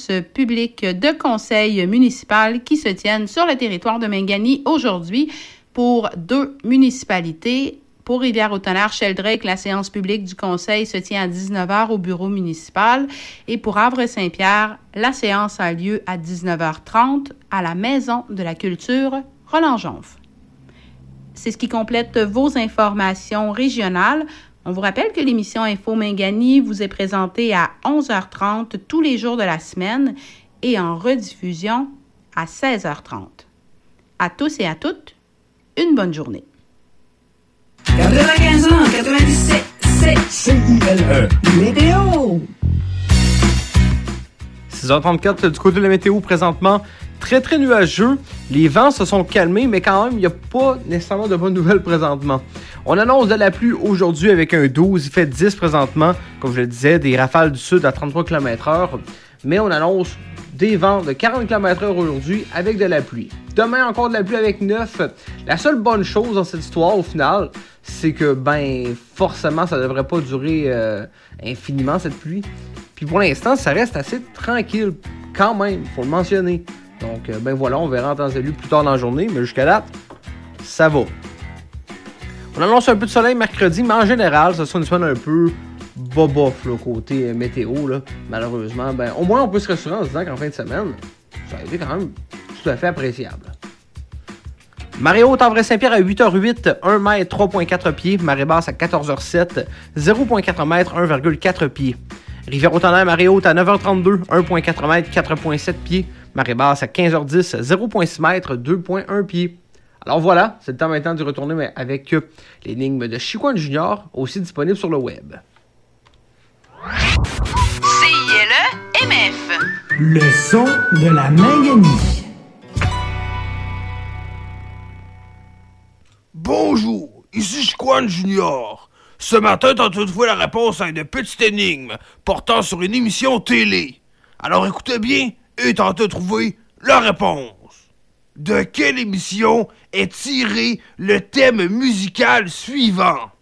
publiques de conseil municipal qui se tiennent sur le territoire de Mingani aujourd'hui pour 2 municipalités. Pour Rivière-au-Tonnerre, Sheldrake, la séance publique du conseil se tient à 19h au bureau municipal. Et pour Havre-Saint-Pierre, la séance a lieu à 19h30 à la Maison de la Culture Roland-Jonf. C'est ce qui complète vos informations régionales. On vous rappelle que l'émission Info Mingani vous est présentée à 11h30 tous les jours de la semaine et en rediffusion à 16h30. À tous et à toutes, une bonne journée. 95 ans, 97, c'est CILE. Météo! 6h34 du côté de la météo présentement. Très, très nuageux. Les vents se sont calmés, mais quand même, il n'y a pas nécessairement de bonnes nouvelles présentement. On annonce de la pluie aujourd'hui avec un 12. Il fait 10 présentement, comme je le disais, des rafales du sud à 33 km/h. Mais on annonce des vents de 40 km/h aujourd'hui avec de la pluie. Demain, encore de la pluie avec 9. La seule bonne chose dans cette histoire, au final, c'est que, forcément, ça ne devrait pas durer infiniment, cette pluie. Puis pour l'instant, ça reste assez tranquille, quand même, faut le mentionner. Donc, voilà, on verra en temps et lieu plus tard dans la journée, mais jusqu'à date, ça va. On annonce un peu de soleil mercredi, mais en général, ce sera une semaine un peu bobof, là, côté météo, là, malheureusement. Au moins, on peut se rassurer en se disant qu'en fin de semaine, ça a été quand même tout à fait appréciable. Marée haute, Havre-Saint-Pierre à 8h08, 1 m 3,4 pieds. Marée basse à 14h07, 0,4 m, 1,4 pieds. Rivière-au-Tonnerre, marée haute à 9h32, 1,4 m, 4,7 pieds. Marée basse à 15h10, 0,6 m, 2,1 pieds. Alors voilà, c'est le temps maintenant de retourner avec l'énigme de Chicoine Junior, aussi disponible sur le web. CILE MF. Le son de la Mingani. Bonjour, ici Chicoine Junior. Ce matin, t'as trouvé la réponse à une petite énigme portant sur une émission télé. Alors écoutez bien et tentez de trouver la réponse. De quelle émission est tiré le thème musical suivant?